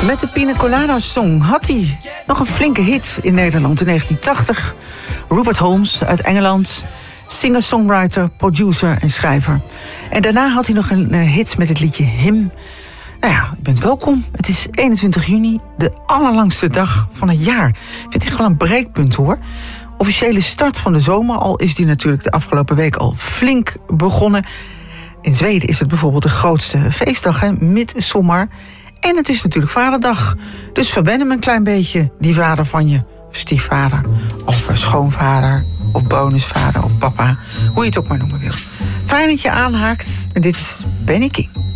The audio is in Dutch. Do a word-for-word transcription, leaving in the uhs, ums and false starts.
Met de Pina Colada Song had hij nog een flinke hit in Nederland in negentien tachtig. Rupert Holmes uit Engeland, singer-songwriter, producer en schrijver. En daarna had hij nog een uh, hit met het liedje Him. Nou ja, u bent welkom. Het is eenentwintig juni, de allerlangste dag van het jaar. Ik vind het wel een breekpunt, hoor. Officiële start van de zomer, al is die natuurlijk de afgelopen week al flink begonnen. In Zweden is het bijvoorbeeld de grootste feestdag, hè, midsommar. En het is natuurlijk Vaderdag. Dus verwen hem een klein beetje, die vader van je stiefvader. Of schoonvader, of bonusvader, of papa. Hoe je het ook maar noemen wil. Fijn dat je aanhaakt. En dit is Benny King.